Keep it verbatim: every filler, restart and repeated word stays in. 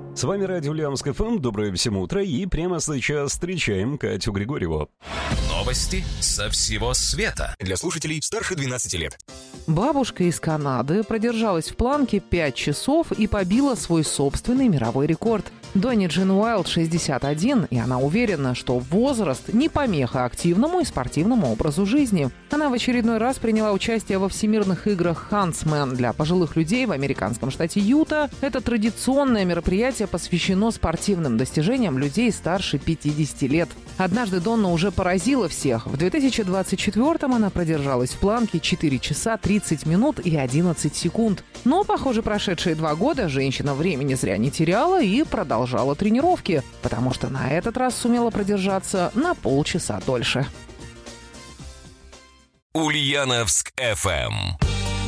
С вами Радио Ульяновск эф эм. Доброе всем утро. И прямо сейчас встречаем Катю Григорьеву. Новости со всего света. Для слушателей старше двенадцати лет. Бабушка из Канады продержалась в планке пять часов и побила свой собственный мировой рекорд. Донни Джин Уайлд шестьдесят один, и она уверена, что возраст не помеха активному и спортивному образу жизни. Она в очередной раз приняла участие во всемирных играх «Хантсмен» для пожилых людей в американском штате Юта. Это традиционное мероприятие посвящено спортивным достижениям людей старше пятидесяти лет. Однажды Донна уже поразила всех. В две тысячи двадцать четвёртом она продержалась в планке четыре часа тридцать минут и одиннадцать секунд. Но, похоже, прошедшие два года женщина времени зря не теряла и продолжала тренировки, потому что на этот раз сумела продержаться на полчаса дольше. Ульяновск эф эм.